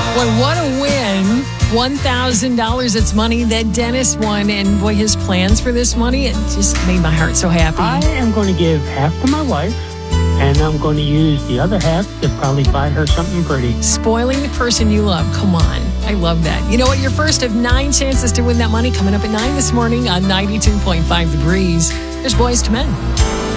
Boy, what a win. $1,000. It's money that Dennis won. And boy, his plans for this money, it just made my heart so happy. I am going to give half to my wife, and I'm going to use the other half to probably buy her something pretty. Spoiling the person you love. Come on. I love that. You know what? Your first of 9 chances to win that money coming up at 9 this morning on 92.5 The Breeze. There's Boys to Men.